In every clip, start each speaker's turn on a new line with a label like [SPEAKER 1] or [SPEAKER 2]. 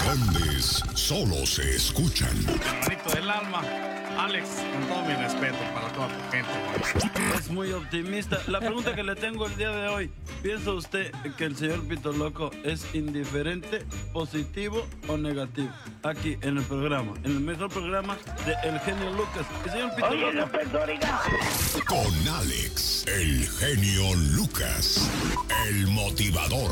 [SPEAKER 1] grandes solo se escuchan.
[SPEAKER 2] Hermanito del alma, Alex, con todo mi respeto para toda tu gente.
[SPEAKER 3] Es muy optimista. La pregunta que le tengo el día de hoy, ¿piensa usted que el señor Pito Loco es indiferente, positivo o negativo? Aquí en el programa, en el mejor programa de El Genio Lucas. El señor Pito Loco.
[SPEAKER 1] Con Alex, el genio Lucas, el motivador.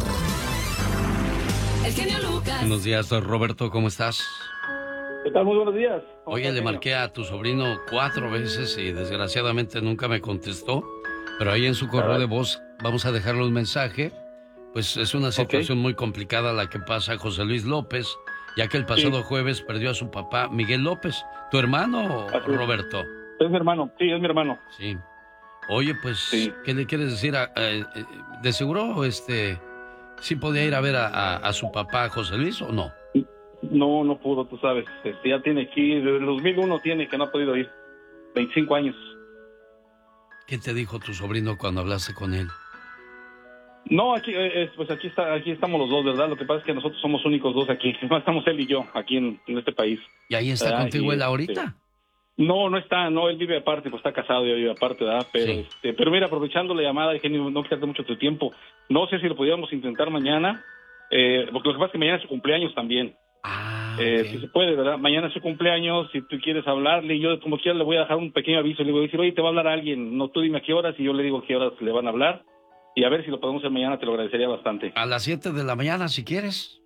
[SPEAKER 4] El genio Lucas.
[SPEAKER 5] Buenos días, Roberto, ¿cómo estás?
[SPEAKER 6] ¿Qué tal? Muy buenos días.
[SPEAKER 5] Oye, le marqué a tu sobrino 4 veces y desgraciadamente nunca me contestó, pero ahí en su correo de voz vamos a dejarle un mensaje. Pues es una situación muy complicada la que pasa José Luis López, ya que el pasado jueves perdió a su papá Miguel López. ¿Tu hermano, Roberto?
[SPEAKER 6] Es mi hermano, sí, es mi hermano.
[SPEAKER 5] Sí. Oye, pues, ¿qué le quieres decir? ¿De seguro, sí podía ir a ver a su papá, José Luis, o no?
[SPEAKER 6] No pudo, tú sabes. Ya tiene aquí, desde el 2001 tiene que no ha podido ir. 25 años.
[SPEAKER 5] ¿Qué te dijo tu sobrino cuando hablaste con él?
[SPEAKER 6] No, aquí estamos los dos, ¿verdad? Lo que pasa es que nosotros somos únicos dos aquí. No estamos él y yo aquí en este país.
[SPEAKER 5] ¿Y ahí está contigo él ahorita?
[SPEAKER 6] No está, él vive aparte, pues está casado y vive aparte, ¿verdad? Pero, pero mira, aprovechando la llamada, Eugenio, no quitarte mucho tu tiempo. No sé si lo pudiéramos intentar mañana, porque lo que pasa es que mañana es su cumpleaños también. Si se puede, ¿verdad? Mañana es su cumpleaños, si tú quieres hablarle, yo como quiera le voy a dejar un pequeño aviso, le voy a decir, oye, te va a hablar alguien, no, tú dime a qué horas, y yo le digo a qué horas le van a hablar, y a ver si lo podemos hacer mañana, te lo agradecería bastante.
[SPEAKER 5] A las 7 de la mañana, si quieres.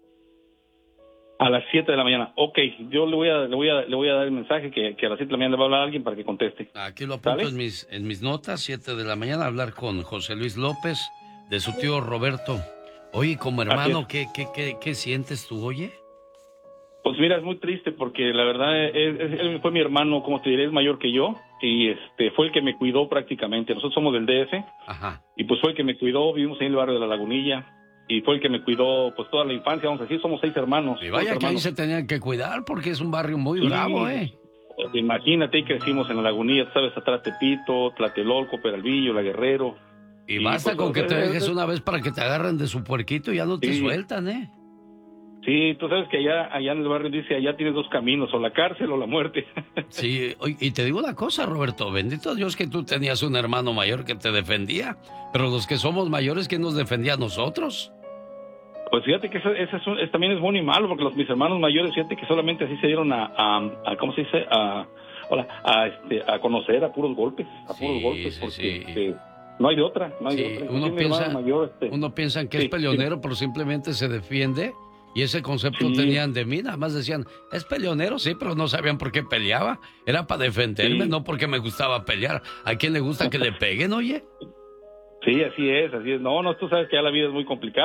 [SPEAKER 6] A las 7 de la mañana, ok, yo le voy a dar el mensaje que a las 7 de la mañana le va a hablar a alguien para que conteste.
[SPEAKER 5] Aquí lo apunto en mis notas, 7 de la mañana, hablar con José Luis López, de su tío Roberto. Oye, como hermano, ¿qué sientes tú, oye?
[SPEAKER 6] Pues mira, es muy triste porque la verdad él fue mi hermano, como te diré, es mayor que yo y fue el que me cuidó prácticamente. Nosotros somos del DF.
[SPEAKER 5] Ajá.
[SPEAKER 6] Y pues fue el que me cuidó, vivimos ahí en el barrio de La Lagunilla y fue el que me cuidó pues toda la infancia, vamos a decir, somos 6 hermanos.
[SPEAKER 5] Y vaya que ahí se tenían que cuidar porque es un barrio muy bravo,
[SPEAKER 6] Imagínate, ahí crecimos en La Lagunilla, tú sabes, atrás Tepito, Tlatelolco, Peralvillo, La Guerrero.
[SPEAKER 5] Y basta con que te dejes una vez para que te agarren de su puerquito y ya no te sueltan,
[SPEAKER 6] Sí, tú sabes que allá en el barrio dice, allá tienes 2 caminos, o la cárcel o la muerte.
[SPEAKER 5] Sí, y te digo una cosa, Roberto, bendito Dios que tú tenías un hermano mayor que te defendía, pero los que somos mayores, ¿quién nos defendía a nosotros?
[SPEAKER 6] Pues fíjate que también es bueno y malo, porque mis hermanos mayores, fíjate que solamente así se dieron a ¿cómo se dice? A conocer a puros golpes, porque no hay de otra,
[SPEAKER 5] Uno piensa que es peleonero, pero simplemente se defiende. Y ese concepto tenían de mí, nada más decían, es peleonero, sí, pero no sabían por qué peleaba. Era para defenderme, no porque me gustaba pelear. ¿A quién le gusta que le peguen, oye?
[SPEAKER 6] Sí, así es. No, tú sabes que ya la vida es muy complicada.